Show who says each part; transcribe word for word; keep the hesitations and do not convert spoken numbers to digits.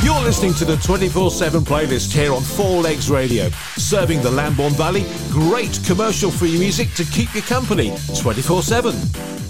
Speaker 1: You're listening to the twenty-four seven playlist here on Four Legs Radio, serving the Lambourn Valley. Great commercial-free music to keep you company twenty-four seven.